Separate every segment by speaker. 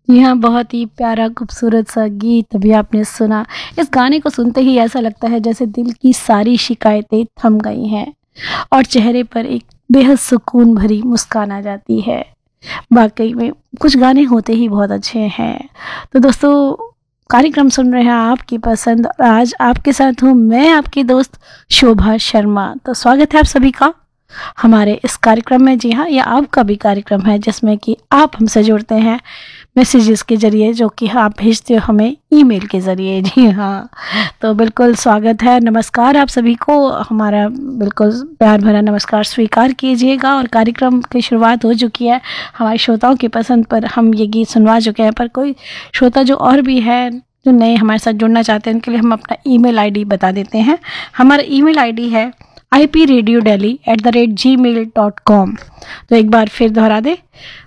Speaker 1: जी हाँ, बहुत ही प्यारा खूबसूरत सा गीत अभी आपने सुना। इस गाने को सुनते ही ऐसा लगता है जैसे दिल की सारी शिकायतें थम गई हैं और चेहरे पर एक बेहद सुकून भरी मुस्कान आ जाती है। वाक़ई में कुछ गाने होते ही बहुत अच्छे हैं। तो दोस्तों, कार्यक्रम सुन रहे हैं आपकी पसंद और आज आपके साथ हूँ मैं आपकी दोस्त शोभा शर्मा। तो स्वागत है आप सभी का हमारे इस कार्यक्रम में। जी हाँ, यह आपका भी कार्यक्रम है जिसमें कि आप हमसे जुड़ते हैं मैसेजेस के ज़रिए, जो कि आप भेजते हो हमें ईमेल के ज़रिए। जी हाँ, तो बिल्कुल स्वागत है, नमस्कार आप सभी को। हमारा बिल्कुल प्यार भरा नमस्कार स्वीकार कीजिएगा। और कार्यक्रम की शुरुआत हो चुकी है। हमारे श्रोताओं की पसंद पर हम ये गीत सुनवा चुके हैं, पर कोई श्रोता जो और भी है जो नए हमारे साथ जुड़ना चाहते हैं, उनके लिए हम अपना ईमेल आईडी बता देते हैं। हमारा ईमेल आईडी है ipradiodeli@gmail.com। तो एक बार फिर दोहरा दे,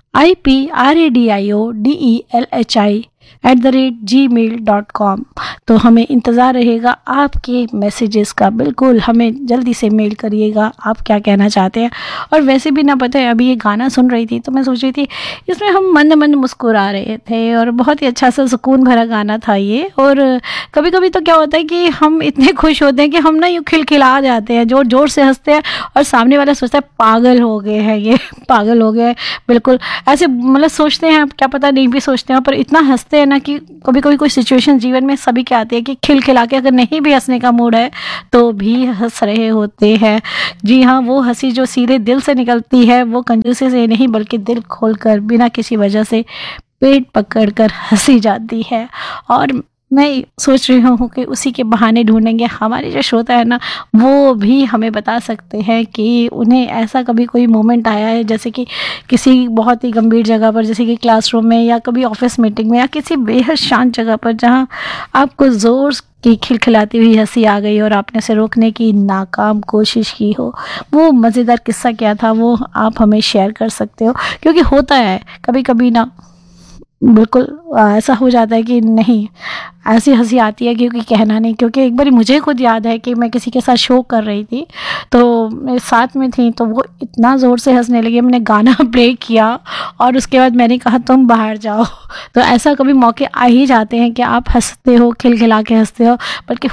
Speaker 1: ipradiodeli@gmail.com। तो हमें इंतज़ार रहेगा आपके मैसेजेस का। बिल्कुल हमें जल्दी से मेल करिएगा, आप क्या कहना चाहते हैं। और वैसे भी ना, पता है, अभी ये गाना सुन रही थी तो मैं सोच रही थी इसमें हम मंद मंद मुस्कुरा रहे थे और बहुत ही अच्छा सा सुकून भरा गाना था ये। और कभी कभी तो क्या होता है कि हम इतने खुश होते हैं कि हम ना यूँ खिलखिला जाते हैं, जोर जोर से हंसते हैं और सामने वाला सोचता है पागल हो गए हैं ये, पागल हो गए हैं। बिल्कुल ऐसे मतलब सोचते हैं, क्या पता नहीं भी सोचते हैं, पर इतना हंसते हैं ना कि कभी कभी कोई सिचुएशन जीवन में सभी के आती है कि खिलखिला के, अगर नहीं भी हंसने का मूड है तो भी हंस रहे होते हैं। जी हाँ, वो हंसी जो सीधे दिल से निकलती है, वो कंजूसी से नहीं बल्कि दिल खोलकर बिना किसी वजह से पेट पकड़कर हंसी जाती है। और मैं सोच रही हूँ कि उसी के बहाने ढूंढेंगे। हमारे जो श्रोता है ना, वो भी हमें बता सकते हैं कि उन्हें ऐसा कभी कोई मोमेंट आया है, जैसे कि किसी बहुत ही गंभीर जगह पर, जैसे कि क्लासरूम में या कभी ऑफिस मीटिंग में या किसी बेहद शांत जगह पर, जहाँ आपको ज़ोर की खिलखिलाती हुई हंसी आ गई और आपने उसे रोकने की नाकाम कोशिश की हो। वो मज़ेदार किस्सा क्या था, वो आप हमें शेयर कर सकते हो। क्योंकि होता है कभी कभी ना, बिल्कुल ऐसा हो जाता है कि नहीं, ऐसी हंसी आती है क्योंकि कहना नहीं। क्योंकि एक बार मुझे खुद याद है कि मैं किसी के साथ शो कर रही थी, तो मेरे साथ में थी, तो वो इतना ज़ोर से हंसने लगी, मैंने गाना प्ले किया और उसके बाद मैंने कहा तुम बाहर जाओ। तो ऐसा कभी मौके आ ही जाते हैं कि आप हंसते हो, खिलखिला के हंसते हो, बल्कि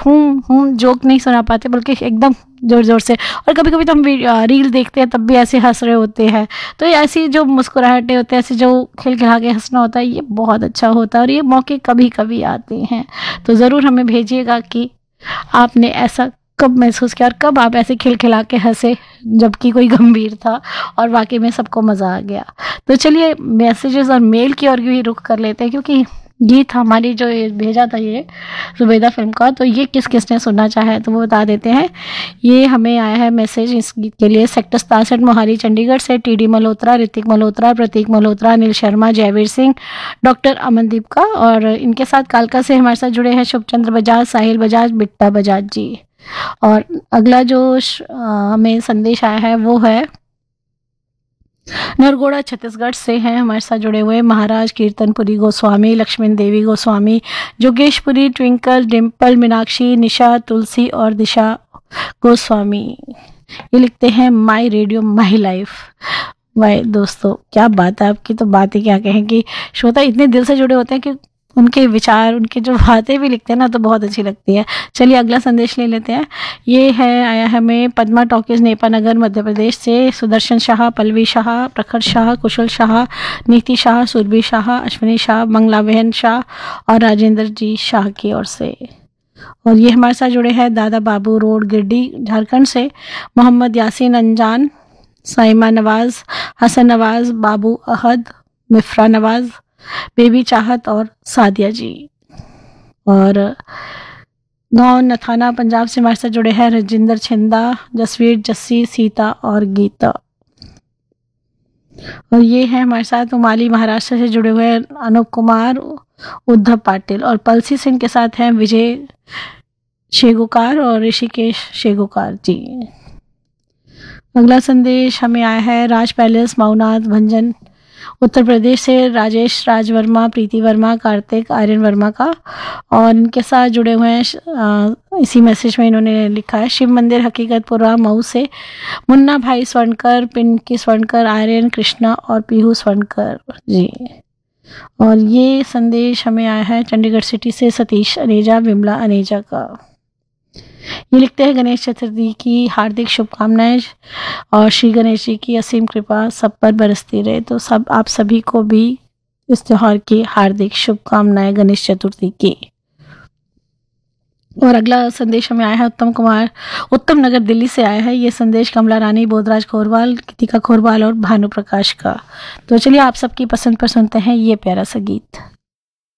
Speaker 1: जोक नहीं सुना पाते, बल्कि एकदम ज़ोर ज़ोर से। और कभी कभी तो हम रील देखते हैं तब भी ऐसे हंस रहे होते हैं। तो ये ऐसी जो मुस्कुराहटें होते हैं, ऐसे जो खिलखिला के हंसना होता है, ये बहुत अच्छा होता है और ये मौके कभी कभी आते हैं। तो ज़रूर हमें भेजिएगा कि आपने ऐसा कब महसूस किया और कब आप ऐसे खिलखिला के हंसे जबकि कोई गंभीर था और वाकई में सबको मज़ा आ गया। तो चलिए मैसेजेस और मेल की ओर भी रुख कर लेते हैं, क्योंकि गीत हमारी जो ये भेजा था ये जुबेदा फिल्म का, तो ये किस किसने सुनना चाहा है तो वो बता देते हैं। ये हमें आया है मैसेज इस गीत के लिए सेक्टर 67 मोहाली चंडीगढ़ से टी.डी. मल्होत्रा, ऋतिक मल्होत्रा, प्रतीक मल्होत्रा, अनिल शर्मा, जयवीर सिंह, डॉक्टर अमनदीप का। और इनके साथ कालका से हमारे साथ जुड़े हैं शुभचंद्र बजाज, साहिल बजाज, बिट्टा बजाज जी। और अगला जो हमें संदेश आया है वो है नरगोड़ा छत्तीसगढ़ से हैं हमारे साथ जुड़े हुए महाराज कीर्तनपुरी गोस्वामी, लक्ष्मण देवी गोस्वामी, जोगेशपुरी, ट्विंकल, डिम्पल, मीनाक्षी, निशा, तुलसी और दिशा गोस्वामी। ये लिखते हैं माई रेडियो माई लाइफ। वाह दोस्तों, क्या बात है, आपकी तो बात ही क्या कहें कि श्रोता इतने दिल से जुड़े होते हैं कि उनके विचार, उनके जो बातें भी लिखते हैं ना, तो बहुत अच्छी लगती है। चलिए अगला संदेश ले लेते हैं। ये है आया हमें पद्मा टॉकीज, नेपानगर, मध्य प्रदेश से सुदर्शन शाह, पल्लवी शाह, प्रखर शाह, कुशल शाह, नीति शाह, सुरभि शाह, अश्विनी शाह, मंगला बहन शाह और राजेंद्र जी शाह की ओर से। और ये हमारे साथ जुड़े हैं दादा बाबू रोड, गिरडी, झारखंड से मोहम्मद यासीन अंजान, साइमा नवाज, हसन नवाज, बाबू अहद, मिफ्रा नवाज, बेबी चाहत और सादिया जी। और गांव नथाना पंजाब से हमारे साथ जुड़े हैं रजिंदर छिंदा, जसवीर, जस्सी, सीता और गीता। और ये है हमारे साथ उमाली महाराष्ट्र से जुड़े हुए अनूप कुमार, उद्धव पाटिल और पलसी सिंह के साथ हैं विजय शेगुकार और ऋषिकेश शेगुकार जी। अगला संदेश हमें आया है राज पैलेस, माउनाथ, भंजन, उत्तर प्रदेश से राजेश राज वर्मा, प्रीति वर्मा, कार्तिक, आर्यन वर्मा का। और इनके साथ जुड़े हुए हैं इसी मैसेज में इन्होंने लिखा है शिव मंदिर हकीकतपुरा मऊ से मुन्ना भाई स्वर्णकर, पिंकी स्वर्णकर, आर्यन, कृष्णा और पीहू स्वर्णकर जी। और ये संदेश हमें आया है चंडीगढ़ सिटी से सतीश अनेजा विमला अनेजा का। ये लिखते हैं गणेश चतुर्थी की हार्दिक शुभकामनाएं और श्री गणेश जी की असीम कृपा सब पर बरसती रहे। तो आप सभी को भी इस त्योहार की हार्दिक शुभकामनाएं गणेश चतुर्थी की। और अगला संदेश हमें आया है उत्तम नगर दिल्ली से आया है। ये संदेश कमला रानी, बोधराज खोरवाल, कृतिका खोरवाल और भानु प्रकाश का। तो चलिए आप सबकी पसंद पर सुनते हैं ये प्यारा सा गीत।